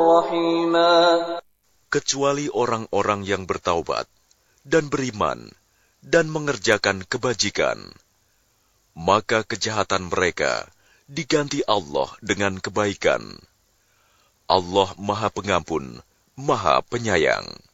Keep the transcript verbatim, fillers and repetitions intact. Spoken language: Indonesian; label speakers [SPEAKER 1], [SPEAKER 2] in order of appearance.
[SPEAKER 1] رحيما.
[SPEAKER 2] Kecuali orang-orang yang bertaubat dan beriman dan mengerjakan kebajikan, maka kejahatan mereka diganti Allah dengan kebaikan. Allah Maha Pengampun, Maha Penyayang.